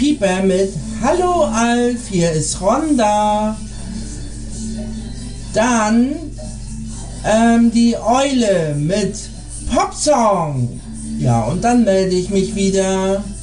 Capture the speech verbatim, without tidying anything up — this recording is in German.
Pieper mit Hallo Alf, hier ist Rhonda. Dann ähm, die Eule mit Popsong. Ja, und dann melde ich mich wieder.